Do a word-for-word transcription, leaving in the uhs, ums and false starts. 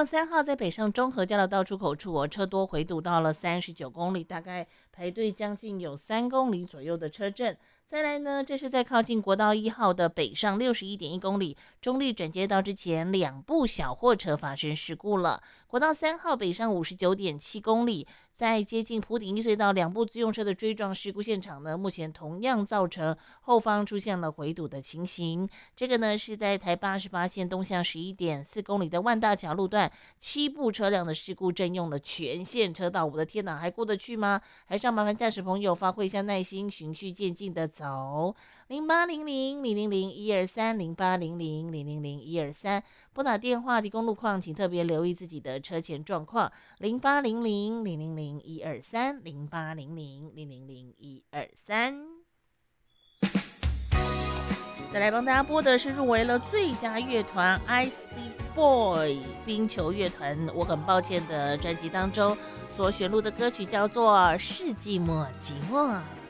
道三号在北上中和交流道出口处哦，车多回堵到了三十九公里，大概排队将近有三公里左右的车阵。再来呢，这是在靠近国道一号的北上六十一点一公里中立转接道之前，两部小货车发生事故了。国道三号北上五十九点七公里，在接近埔顶一隧道两部自用车的追撞事故现场呢，目前同样造成后方出现了回堵的情形。这个呢是在台八十八线东向十一点四公里的万大桥路段，七部车辆的事故占用了全线车道。我的天哪，还过得去吗？还是要麻烦驾驶朋友发挥一下耐心，循序渐进的走。零八零零零零零一二三零八零零零零零一二三，拨打电话提供路况，请特别留意自己的车前状况。零八零零零零零一二三零八零零零零零一二三。再来帮大家播的是入围了最佳乐团 I C Boy 冰球乐团，我很抱歉的专辑当中所选录的歌曲叫做《世纪末寂寞》。